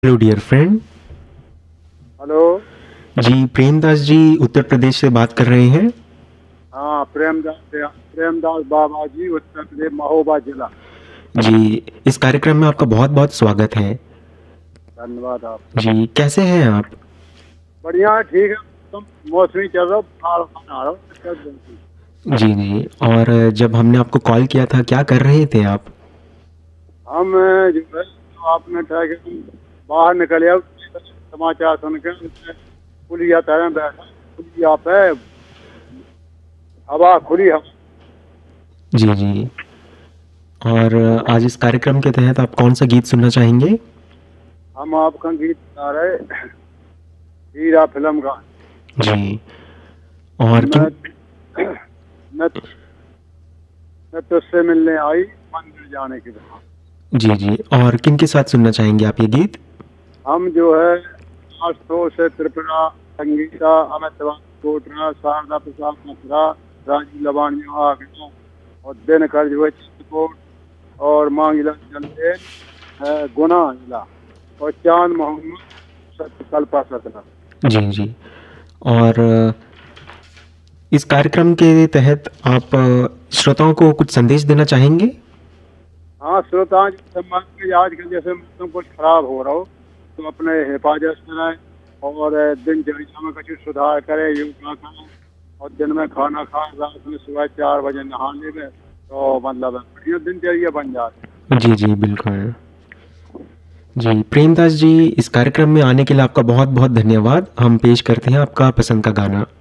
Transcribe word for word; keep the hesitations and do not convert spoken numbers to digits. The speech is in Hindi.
Hello dear friend. हेलो। जी प्रेमदास जी उत्तर प्रदेश से बात कर रहे हैं। हाँ, प्रेमदास प्रेमदास बाबा जी, उत्तर प्रदेश, महोबा जिला। जी इस कार्यक्रम में आपका बहुत बहुत स्वागत है। धन्यवाद आपका। जी कैसे हैं आप? बढ़िया है, ठीक है। तुम मौसमी चल रहा बुखार आ रहा दिक्कत बहुत। जी जी। और जब हमने आपको कॉल किया था क्या कर रहे थे आप? हम जो है जो आपने कहा कि हम बाहर निकले अब समाचार सुन के पुलिया तरह बैठा, पुलिया पे हवा खुली हवा। जी जी। और आज इस कार्यक्रम के तहत आप कौन सा गीत सुनना चाहेंगे? हम आपका गीत गा रहे हीरा फिल्म का। जी। और मैं किन? मैं मैं तुझसे मिलने आई मंदिर जाने की बता। जी जी। और किन के साथ सुनना चाहेंगे आप ये गीत? हम जो है आशुतोष से त्रिपुरा, संगीता, अमित कोटरा, शारदा प्रसाद मथुरा, राजीव लवानी आगरा और दिनकर जो है चित्रकूट और मांगीला चंदेल, है, गुना जिला और चांद मोहम्मद सत्यकल्पा सतना। जी जी। और इस कार्यक्रम के तहत आप श्रोताओं को कुछ संदेश देना चाहेंगे? हाँ, श्रोता समाज में आज के जैसे मौसम कुछ खराब हो रहा हो तो अपने हिफाजत से रहें और दिनचर्या में कुछ सुधार करें, योगा करें और दिन में खाना खाएं, रात में सुबह चार बजे नहा ले तो मतलब बढ़िया दिनचर्या बन जाती है। जी जी बिल्कुल। जी प्रेमदास जी इस कार्यक्रम में आने के लिए आपका बहुत बहुत धन्यवाद। हम पेश करते हैं आपका पसंद का गाना।